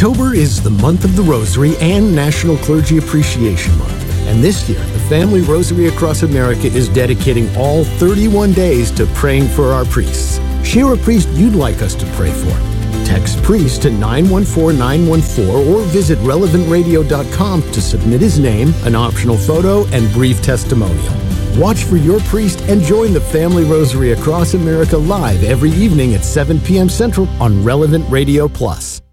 October is the month of the Rosary and National Clergy Appreciation Month. And this year, the Family Rosary Across America is dedicating all 31 days to praying for our priests. Share a priest you'd like us to pray for. Text priest to 914-914 or visit relevantradio.com to submit his name, an optional photo, and brief testimonial. Watch for your priest and join the Family Rosary Across America live every evening at 7 p.m. Central on Relevant Radio Plus.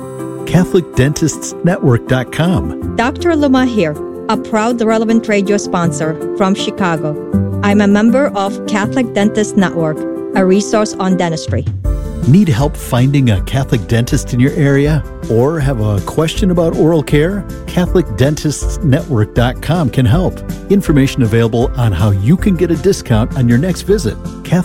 CatholicDentistsNetwork.com. Dr. Luma here, a proud Relevant Radio sponsor from Chicago. I'm a member of Catholic Dentists Network, a resource on dentistry. Need help finding a Catholic dentist in your area? Or have a question about oral care? CatholicDentistsNetwork.com can help. Information available on how you can get a discount on your next visit.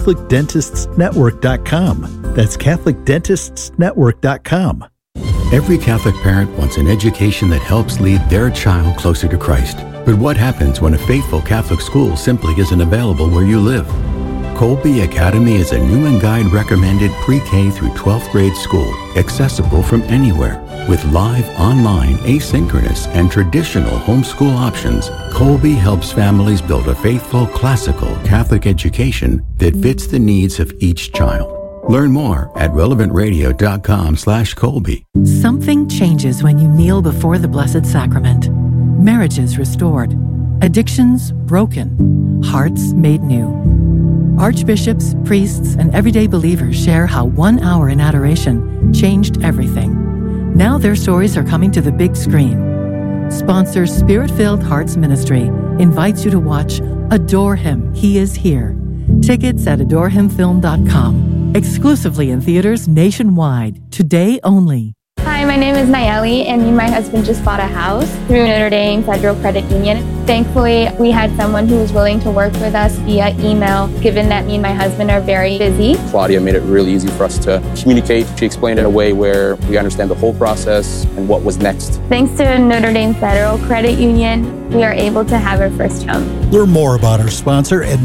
CatholicDentistsNetwork.com. That's CatholicDentistsNetwork.com. Every Catholic parent wants an education that helps lead their child closer to Christ. But what happens when a faithful Catholic school simply isn't available where you live? Colby Academy is a Newman Guide recommended pre-K through 12th grade school, accessible from anywhere. With live, online, asynchronous, and traditional homeschool options, Colby helps families build a faithful, classical Catholic education that fits the needs of each child. Learn more at relevantradio.com/Colby. Something changes when you kneel before the Blessed Sacrament. Marriages restored, addictions broken, hearts made new. Archbishops, priests, and everyday believers share how 1 hour in adoration changed everything. Now their stories are coming to the big screen. Sponsor Spirit-Filled Hearts Ministry invites you to watch Adore Him, He Is Here. Tickets at adorehimfilm.com. Exclusively in theaters nationwide. Today only. Hi, my name is Nayeli, and me and my husband just bought a house through Notre Dame Federal Credit Union. Thankfully, we had someone who was willing to work with us via email, given that me and my husband are very busy. Claudia made it really easy for us to communicate. She explained it in a way where we understand the whole process and what was next. Thanks to Notre Dame Federal Credit Union, we are able to have our first home. Learn more about our sponsor at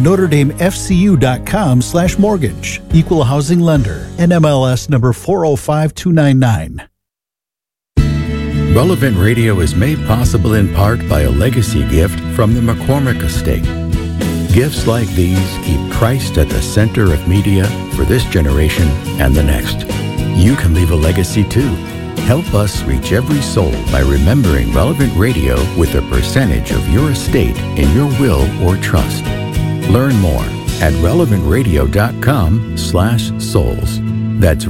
NotreDameFCU.com/mortgage. Equal housing lender. NMLS number 405299. Relevant Radio is made possible in part by a legacy gift from the McCormick Estate. Gifts like these keep Christ at the center of media for this generation and the next. You can leave a legacy too. Help us reach every soul by remembering Relevant Radio with a percentage of your estate in your will or trust. Learn more at relevantradio.com/souls. That's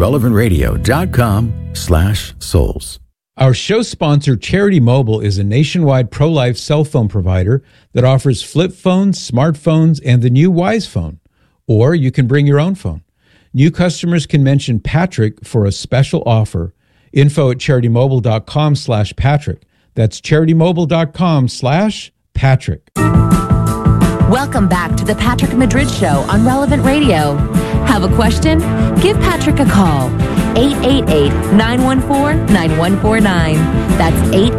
relevantradio.com/souls. Our show sponsor, Charity Mobile, is a nationwide pro-life cell phone provider that offers flip phones, smartphones, and the new Wise phone. Or you can bring your own phone. New customers can mention Patrick for a special offer. Info at CharityMobile.com/Patrick. That's CharityMobile.com/Patrick. Welcome back to the Patrick Madrid Show on Relevant Radio. Have a question? Give Patrick a call. 888-914-9149. That's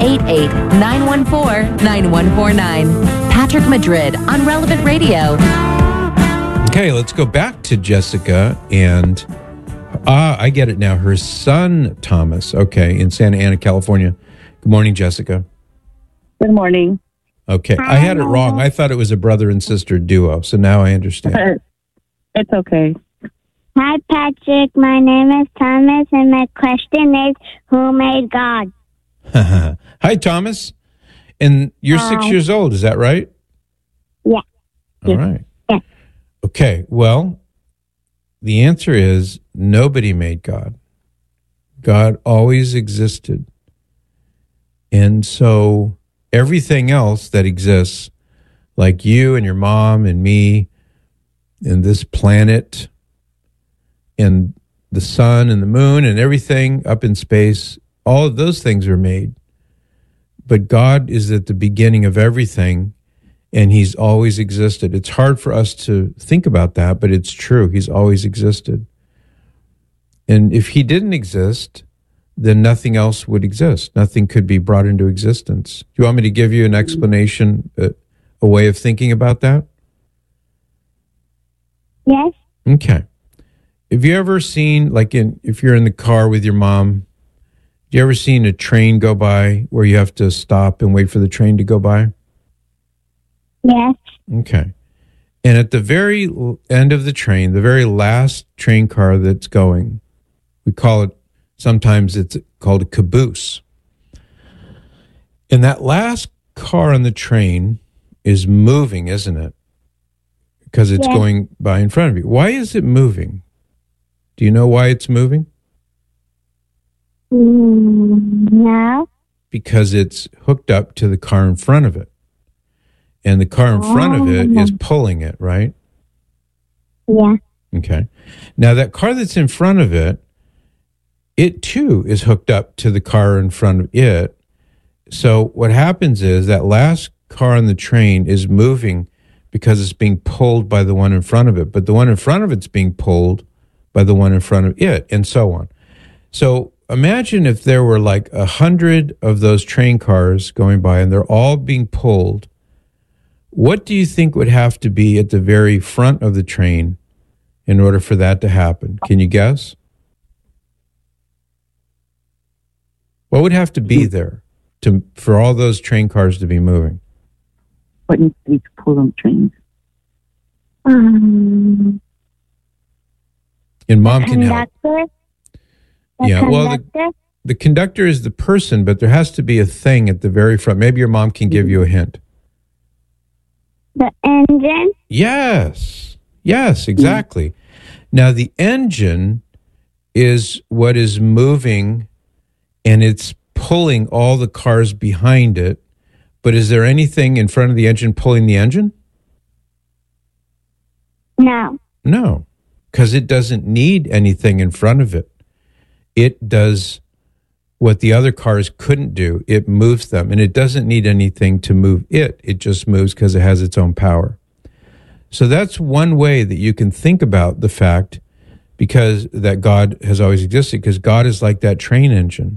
888-914-9149. Patrick Madrid on Relevant Radio. Okay, let's go back to Jessica and I get it now. Her son, Thomas, okay, in Santa Ana, California. Good morning, Jessica. Good morning. Okay, I had it wrong. I thought it was a brother and sister duo, so now I understand. It's okay. Hi, Patrick. My name is Thomas, and my question is, who made God? Hi, Thomas. And you're 6 years old, is that right? Yeah. All right. Yeah. Okay, well, the answer is nobody made God. God always existed. And so everything else that exists, like you and your mom and me and this planet and the sun and the moon and everything up in space, all of those things are made. But God is at the beginning of everything, and he's always existed. It's hard for us to think about that, but it's true. He's always existed. And if he didn't exist, then nothing else would exist. Nothing could be brought into existence. Do you want me to give you an explanation, a way of thinking about that? Yes. Okay. Have you ever seen, if you're in the car with your mom, You ever seen a train go by where you have to stop and wait for the train to go by? Yes. Okay. And at the very end of the train, the very last train car that's going, we call it, sometimes it's called a caboose. And that last car on the train is moving, isn't it? Because it's going by in front of you. Why is it moving? Do you know why it's moving? No. Because it's hooked up to the car in front of it. And the car in front of it is pulling it, right? Yeah. Okay. Now, that car that's in front of it, it too is hooked up to the car in front of it. So what happens is that last car on the train is moving because it's being pulled by the one in front of it. But the one in front of it's being pulled by the one in front of it, and so on. So imagine if there were like 100 of those train cars going by and they're all being pulled. What do you think would have to be at the very front of the train in order for that to happen? Can you guess? What would have to be there for all those train cars to be moving? What needs to be to pull them trains? And Mom can help. Yeah, well, the conductor is the person, but there has to be a thing at the very front. Maybe your mom can give you a hint. The engine? Yes, exactly. Now, the engine is what is moving, and it's pulling all the cars behind it. But is there anything in front of the engine pulling the engine? No. No, because it doesn't need anything in front of it. It does what the other cars couldn't do. It moves them, and it doesn't need anything to move it. It just moves because it has its own power. So that's one way that you can think about the fact because that God has always existed, because God is like that train engine.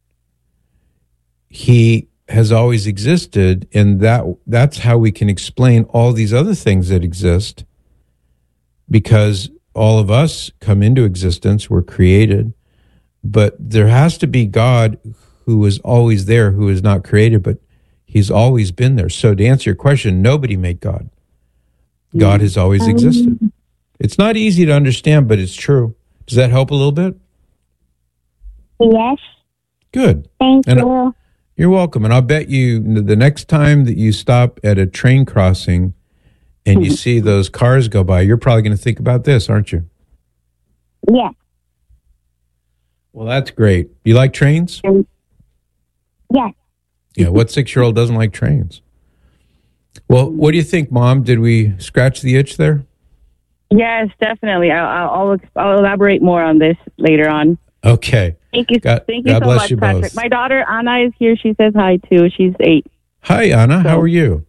He has always existed, and that's how we can explain all these other things that exist, because all of us come into existence, we're created, but there has to be God who is always there, who is not created, but he's always been there. So to answer your question, nobody made God. God has always existed. It's not easy to understand, but it's true. Does that help a little bit? Yes. Good. Thank you. You're welcome. And I'll bet you the next time that you stop at a train crossing and you see those cars go by, you're probably going to think about this, aren't you? Yeah. Well, that's great. You like trains? Yes. Yeah, what 6-year-old doesn't like trains? Well, what do you think, Mom? Did we scratch the itch there? Yes, definitely. I'll elaborate more on this later on. Okay. Thank you. Thank you God so bless much, you Patrick. both. My daughter Anna is here. She says hi too. She's 8. Hi, Anna. How are you?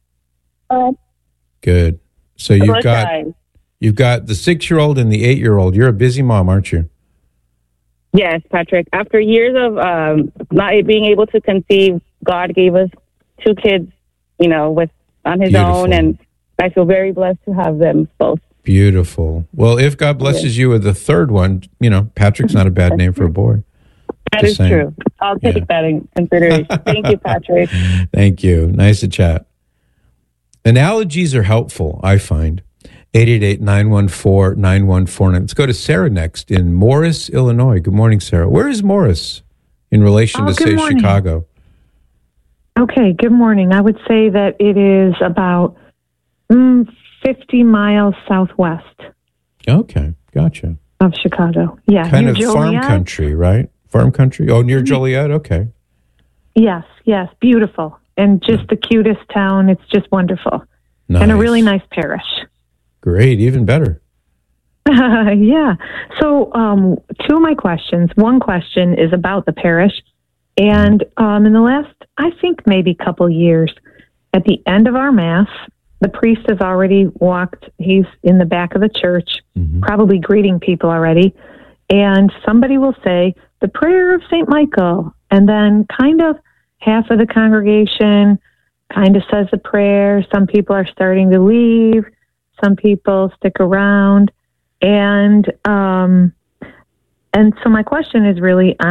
Good. So you've got the 6-year-old and the 8-year-old. You're a busy mom, aren't you? Yes, Patrick. After years of not being able to conceive, God gave us 2 kids, on His own, and I feel very blessed to have them both. Beautiful. Well, if God blesses you with a third one, Patrick's not a bad name for a boy. That is true. I'll take that in consideration. Thank you, Patrick. Thank you. Nice to chat. Analogies are helpful, I find. 888-914-9149. Let's go to Sarah next in Morris, Illinois. Good morning, Sarah. Where is Morris in relation to, say, morning. Chicago? Okay, good morning. I would say that it is about 50 miles southwest. Okay, gotcha. Of Chicago. Yeah. Kind of Joliet. farm country, right? Farm country? Oh, near Joliet? Okay. Yes. Beautiful. And just the cutest town. It's just wonderful. Nice. And a really nice parish. Great, even better. Yeah. So 2 of my questions. One question is about the parish. And in the last, I think maybe couple years, at the end of our Mass, the priest has already walked. He's in the back of the church, probably greeting people already. And somebody will say, the prayer of St. Michael. And then kind of half of the congregation kind of says the prayer. Some people are starting to leave. Some people stick around. And so my question is really on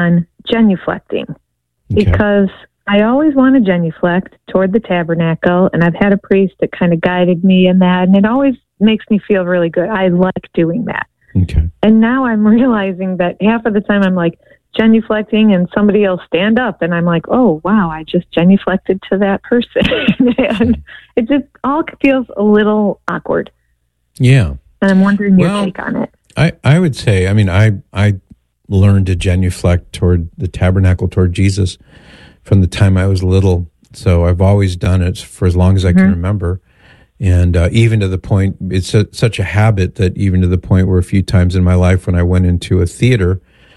genuflecting, Okay. because I always want to genuflect toward the tabernacle, and I've had a priest that kind of guided me in that, and it always makes me feel really good. I like doing that. Okay. And now I'm realizing that half of the time I'm like genuflecting and somebody will stand up and I'm like, oh, wow, I just genuflected to that person. And it just all feels a little awkward. Yeah. And I'm wondering your take on it. I would say, I mean, I learned to genuflect toward the tabernacle, toward Jesus from the time I was little. So I've always done it for as long as I can remember. And even to the point, it's such a habit that even to the point where a few times in my life when I went into a theater,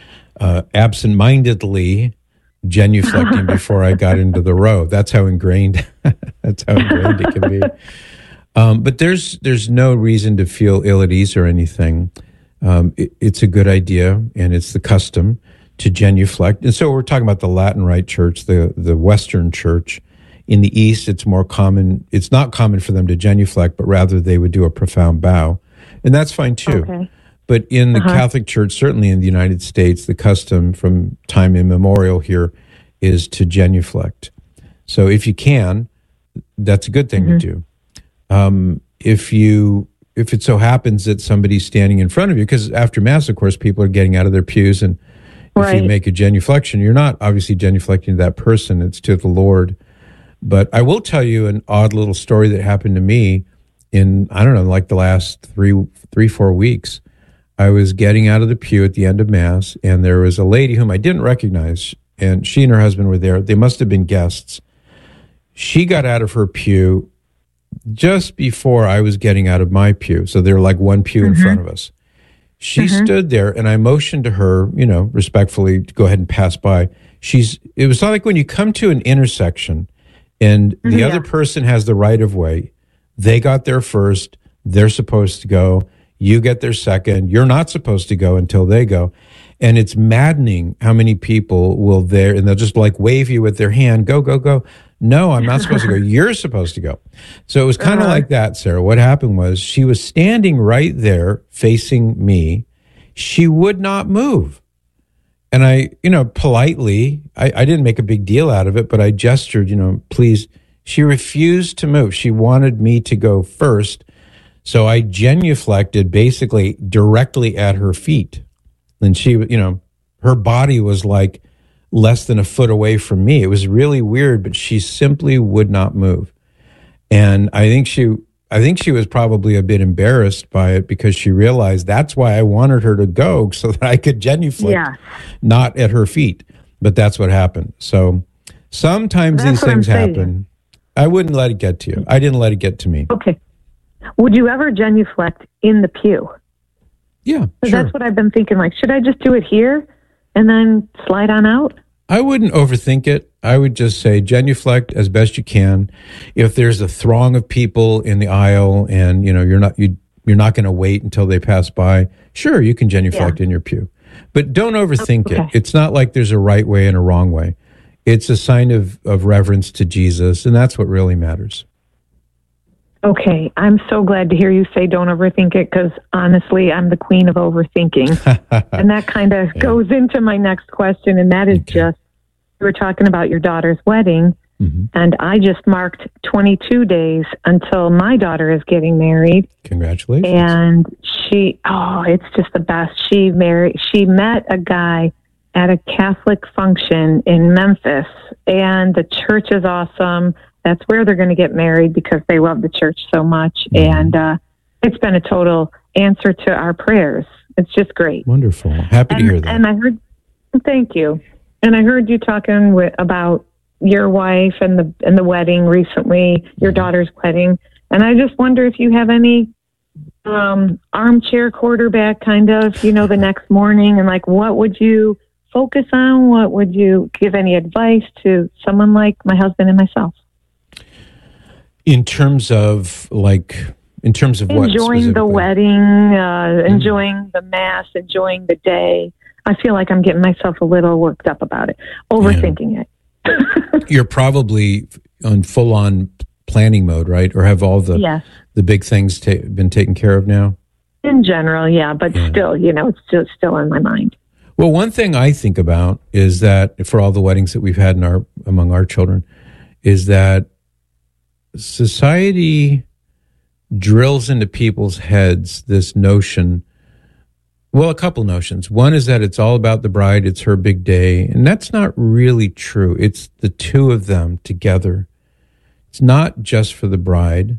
absent-mindedly genuflecting before I got into the row. That's how ingrained it can be. But there's no reason to feel ill at ease or anything. It's a good idea, and it's the custom to genuflect. And so we're talking about the Latin Rite Church, the Western Church. In the East, it's more common. It's not common for them to genuflect, but rather they would do a profound bow. And that's fine too. Okay. But in the Catholic Church, certainly in the United States, the custom from time immemorial here is to genuflect. So if you can, that's a good thing to do. If it so happens that somebody's standing in front of you, because after Mass, of course, people are getting out of their pews, and if you make a genuflection, you're not obviously genuflecting to that person, it's to the Lord. But I will tell you an odd little story that happened to me in, I don't know, like the last 4 weeks. I was getting out of the pew at the end of Mass, and there was a lady whom I didn't recognize, and she and her husband were there. They must have been guests. She got out of her pew just before I was getting out of my pew. So they're like one pew in front of us. She stood there, and I motioned to her, respectfully, to go ahead and pass by. It was like when you come to an intersection and the other person has the right of way. They got there first. They're supposed to go. You get there second. You're not supposed to go until they go. And it's maddening how many people will there, and they'll just like wave you with their hand, go, go, go. No, I'm not supposed to go. You're supposed to go. So it was kind of like that, Sarah. What happened was she was standing right there facing me. She would not move. And I, politely, I didn't make a big deal out of it, but I gestured, please. She refused to move. She wanted me to go first. So I genuflected basically directly at her feet. And she, her body was like less than a foot away from me. It was really weird, but she simply would not move. And I think she was probably a bit embarrassed by it because she realized that's why I wanted her to go so that I could genuflect, not at her feet. But that's what happened. So sometimes these things happen. I wouldn't let it get to you. I didn't let it get to me. Okay. Would you ever genuflect in the pew? Yeah, sure. That's what I've been thinking. Like, should I just do it here and then slide on out? I wouldn't overthink it. I would just say genuflect as best you can. If there's a throng of people in the aisle and you're not going to wait until they pass by, sure, you can genuflect in your pew. But don't overthink it. It's not like there's a right way and a wrong way. It's a sign of reverence to Jesus, and that's what really matters. Okay, I'm so glad to hear you say don't overthink it, because honestly, I'm the queen of overthinking. And that kind of goes into my next question, and that is just, you were talking about your daughter's wedding, and I just marked 22 days until my daughter is getting married. Congratulations. And it's just the best. She met a guy at a Catholic function in Memphis, and the church is awesome. That's where they're going to get married because they love the church so much. And it's been a total answer to our prayers. It's just great. Wonderful. Happy to hear that. And I heard, thank you. And I heard you talking about your wife and the wedding recently, your daughter's wedding. And I just wonder if you have any armchair quarterback kind of, the next morning, and like, what would you focus on? What would you give any advice to someone like my husband and myself? In terms of what? Enjoying the wedding, enjoying the Mass, enjoying the day. I feel like I'm getting myself a little worked up about it, overthinking it. You're probably on full-on planning mode, right? Or have all the big things been taken care of now? In general, but still, it's still in my mind. Well, one thing I think about is that for all the weddings that we've had among our children, is that society drills into people's heads this notion, well, a couple notions. One is that it's all about the bride, it's her big day, and that's not really true. It's the two of them together. It's not just for the bride.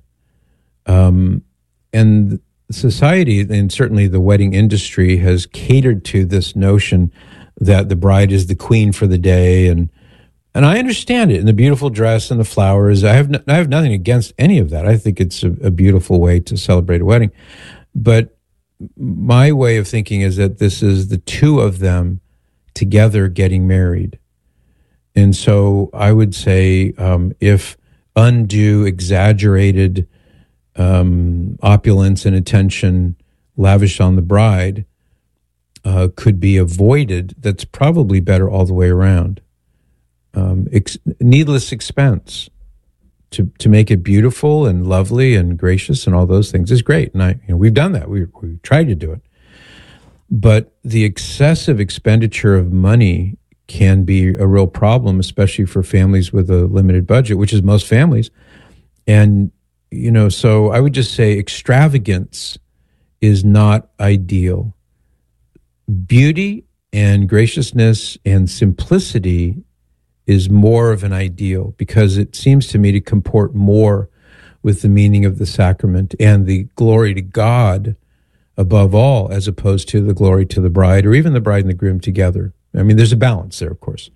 And society, and certainly the wedding industry, has catered to this notion that the bride is the queen for the day, and I understand it, and the beautiful dress and the flowers. I have nothing against any of that. I think it's a beautiful way to celebrate a wedding. But my way of thinking is that this is the two of them together getting married. And so I would say if undue, exaggerated opulence and attention lavished on the bride could be avoided, that's probably better all the way around. Needless expense to make it beautiful and lovely and gracious and all those things is great. And we've done that. We tried to do it. But the excessive expenditure of money can be a real problem, especially for families with a limited budget, which is most families. And so I would just say extravagance is not ideal. Beauty and graciousness and simplicity is more of an ideal, because it seems to me to comport more with the meaning of the sacrament and the glory to God above all, as opposed to the glory to the bride, or even the bride and the groom together. I mean, there's a balance there, of course.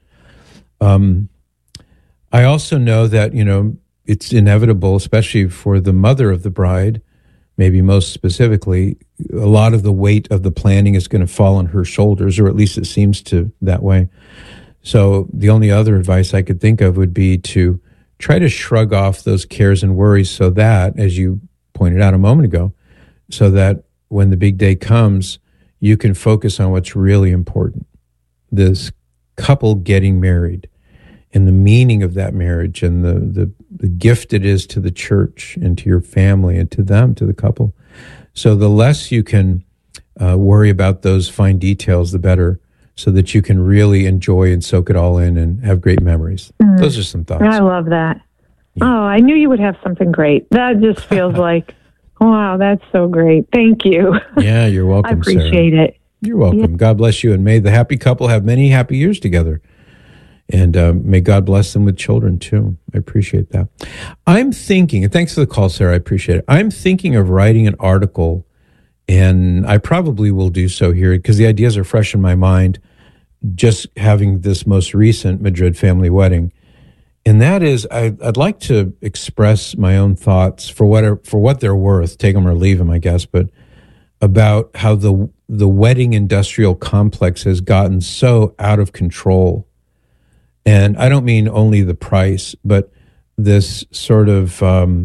I also know that, it's inevitable, especially for the mother of the bride, maybe most specifically, a lot of the weight of the planning is going to fall on her shoulders, or at least it seems to that way. So the only other advice I could think of would be to try to shrug off those cares and worries, so that, as you pointed out a moment ago, so that when the big day comes, you can focus on what's really important. This couple getting married and the meaning of that marriage and the gift it is to the church and to your family and to them, to the couple. So the less you can worry about those fine details, the better, so that you can really enjoy and soak it all in and have great memories. Those are some thoughts. I love that. Yeah. Oh, I knew you would have something great. That just feels like, wow, that's so great. Thank you. Yeah, you're welcome, I appreciate Sarah. It. You're welcome. Yeah. God bless you, and may the happy couple have many happy years together. And may God bless them with children, too. I appreciate that. I'm thinking, and thanks for the call, Sarah, I appreciate it. I'm thinking of writing an article, and I probably will do so here, because the ideas are fresh in my mind, just having this most recent Madrid family wedding. And that is, I'd like to express my own thoughts for what they're worth, take them or leave them, I guess, but about how the wedding industrial complex has gotten so out of control. And I don't mean only the price, but this sort of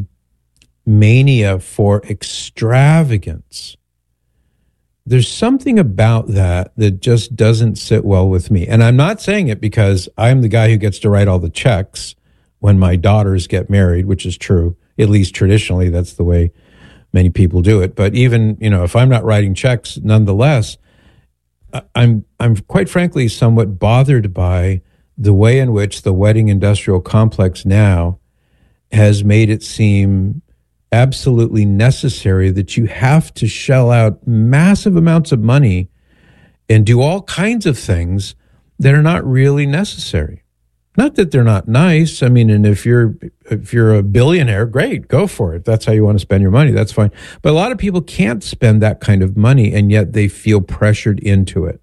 mania for extravagance. There's something about that just doesn't sit well with me. And I'm not saying it because I'm the guy who gets to write all the checks when my daughters get married, which is true. At least traditionally, that's the way many people do it. But even, if I'm not writing checks, nonetheless, I'm quite frankly somewhat bothered by the way in which the wedding industrial complex now has made it seem absolutely necessary that you have to shell out massive amounts of money and do all kinds of things that are not really necessary. Not that they're not nice. I mean, and if you're a billionaire, great, go for it. If that's how you want to spend your money, that's fine. But a lot of people can't spend that kind of money, and yet they feel pressured into it.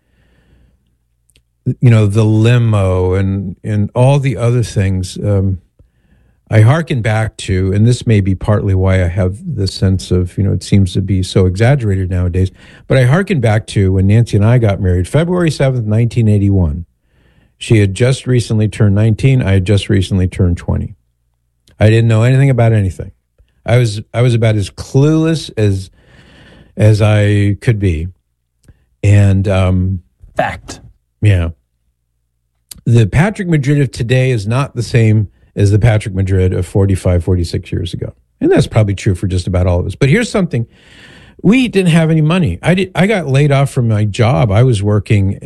The limo and all the other things. I hearken back to, and this may be partly why I have this sense of, it seems to be so exaggerated nowadays, but I hearken back to when Nancy and I got married, February 7th, 1981. She had just recently turned 19. I had just recently turned 20. I didn't know anything about anything. I was about as clueless as I could be. And fact. Yeah. The Patrick Madrid of today is not the same as the Patrick Madrid of 45, 46 years ago. And that's probably true for just about all of us. But here's something. We didn't have any money. I got laid off from my job. I was working.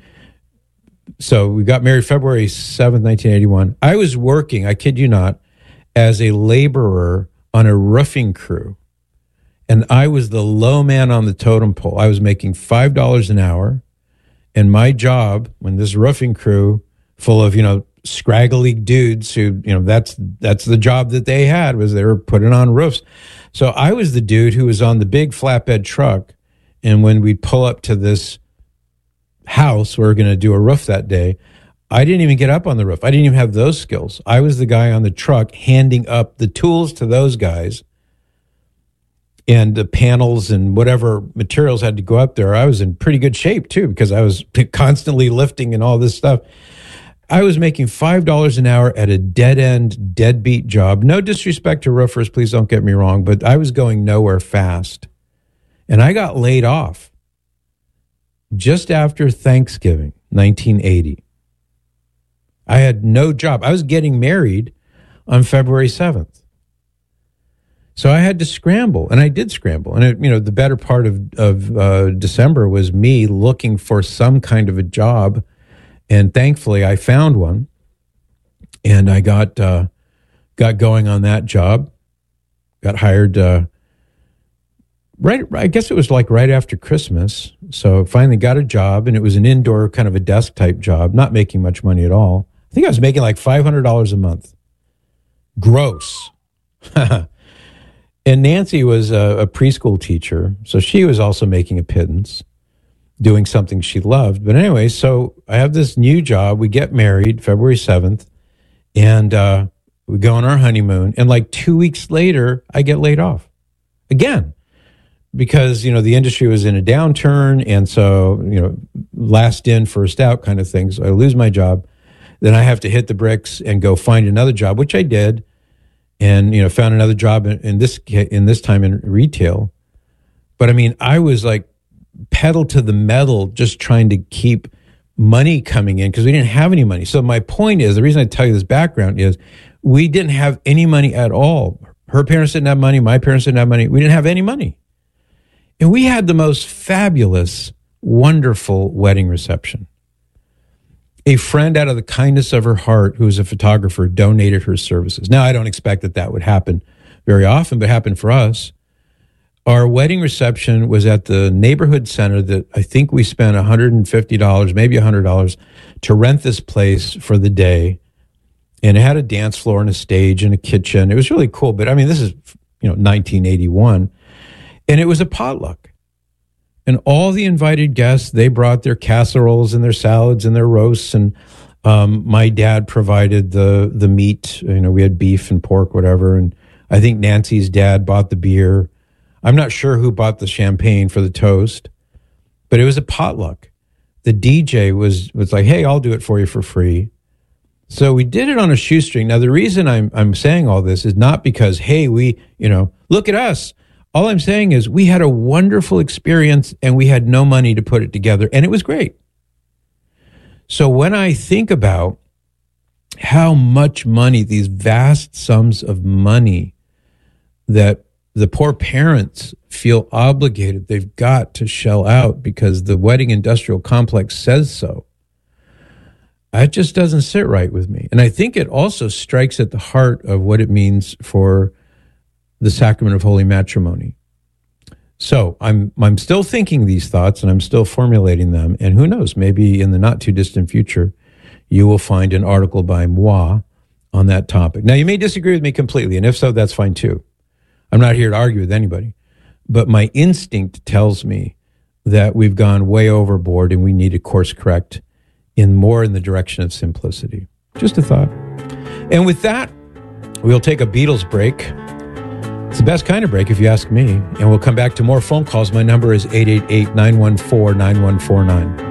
So we got married February 7th, 1981. I was working, I kid you not, as a laborer on a roofing crew. And I was the low man on the totem pole. I was making $5 an hour. And my job, when this roofing crew full of, scraggly dudes who, that's the job that they had, was they were putting on roofs. So I was the dude who was on the big flatbed truck. And when we'd pull up to this house, we were going to do a roof that day, I didn't even get up on the roof. I didn't even have those skills. I was the guy on the truck handing up the tools to those guys, and the panels and whatever materials had to go up there. I was in pretty good shape too, because I was constantly lifting and all this stuff. I was making $5 an hour at a dead-end, deadbeat job. No disrespect to roofers, please don't get me wrong, but I was going nowhere fast. And I got laid off just after Thanksgiving, 1980. I had no job. I was getting married on February 7th. So I had to scramble, and I did scramble. And, the better part of December was me looking for some kind of a job. And thankfully, I found one, and I got going on that job. Got hired I guess it was like right after Christmas. So finally got a job, and it was an indoor kind of a desk type job, not making much money at all. I think I was making like $500 a month. Gross. And Nancy was a preschool teacher, so she was also making a pittance, doing something she loved. But anyway, so I have this new job. We get married February 7th, and we go on our honeymoon. And like 2 weeks later, I get laid off again, because, the industry was in a downturn. And so, last in, first out kind of thing. So I lose my job. Then I have to hit the bricks and go find another job, which I did. And, found another job in this time in retail. But I mean, I was like pedal to the metal, just trying to keep money coming in because we didn't have any money. So my point is, the reason I tell you this background is we didn't have any money at all. Her parents didn't have money. My parents didn't have money. We didn't have any money. And we had the most fabulous, wonderful wedding reception. A friend, out of the kindness of her heart, who was a photographer, donated her services. Now, I don't expect that would happen very often, but it happened for us. Our wedding reception was at the neighborhood center that I think we spent $150, maybe $100 to rent this place for the day. And it had a dance floor and a stage and a kitchen. It was really cool. But I mean, this is, 1981. And it was a potluck. And all the invited guests, they brought their casseroles and their salads and their roasts. And my dad provided the meat. We had beef and pork, whatever. And I think Nancy's dad bought the beer. I'm not sure who bought the champagne for the toast, but it was a potluck. The DJ was like, hey, I'll do it for you for free. So we did it on a shoestring. Now, the reason I'm saying all this is not because, hey, we, look at us. All I'm saying is we had a wonderful experience and we had no money to put it together, and it was great. So when I think about how much money, these vast sums of money that the poor parents feel obligated, they've got to shell out because the wedding industrial complex says so, that just doesn't sit right with me. And I think it also strikes at the heart of what it means for the sacrament of holy matrimony. So I'm still thinking these thoughts and I'm still formulating them. And who knows, maybe in the not too distant future, you will find an article by moi on that topic. Now, you may disagree with me completely, and if so, that's fine too. I'm not here to argue with anybody. But my instinct tells me that we've gone way overboard and we need to course correct in the direction of simplicity. Just a thought. And with that, we'll take a Beatles break. It's the best kind of break, if you ask me. And we'll come back to more phone calls. My number is 888-914-9149.